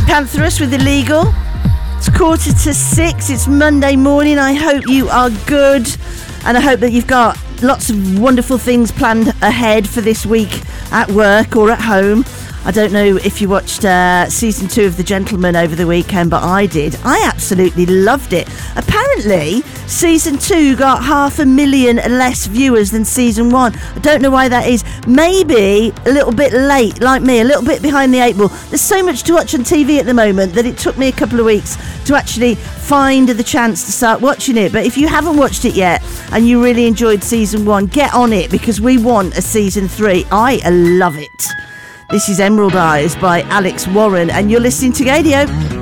Pantherus with Illegal. It's 5:45. It's Monday morning. I hope you are good, and I hope that you've got lots of wonderful things planned ahead for this week at work or at home. I don't know if you watched season 2 of The Gentleman over the weekend, but I did. I absolutely loved it. Apparently, season 2 got 500,000 less viewers than season 1. I don't know why that is. Maybe a little bit late, like me, a little bit behind the 8 ball. There's so much to watch on TV at the moment that it took me a couple of weeks to actually find the chance to start watching it. But if you haven't watched it yet and you really enjoyed season 1, get on it, because we want a season 3. I love it. This is Emerald Eyes by Alex Warren, and you're listening to Gadio.